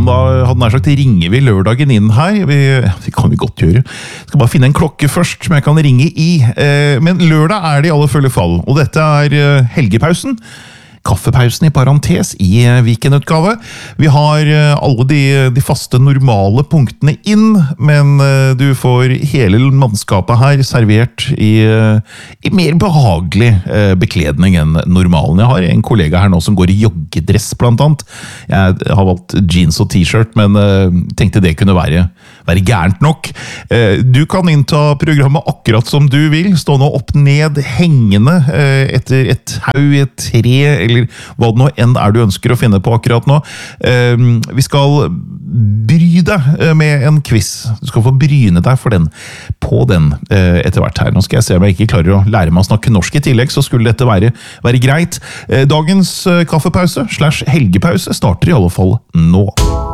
men da hadde nær sagt ringer vi lørdagen inn her. Det kan vi godt gjøre. Skal bare finne en klokke først som jeg kan ringe i. Men lørdag det i alle følge fall, og dette helgepausen. Kaffepausen i parentes i weekendutgave. Vi har alle de faste normale punktene inn, men du får hele mannskapet her servert i mer behagelig bekledning enn normalen. Jeg har en kollega her nå som går i joggedress blant annet. Jeg har valgt jeans og t-shirt, men tenkte det kunne være gærent nok. Du kan innta programmet akkurat som du vil, stå nå opp ned, hengende etter et haug, et tre, eller hva det nå enn du ønsker å finne på akkurat nå. Vi skal bry deg med en quiz. Du skal få bryne deg på den etter hvert her. Nå skal jeg se om jeg ikke klarer å lære meg å snakke norsk i tillegg, så skulle dette være greit. Dagens kaffepause / helgepause starter i alle fall nå.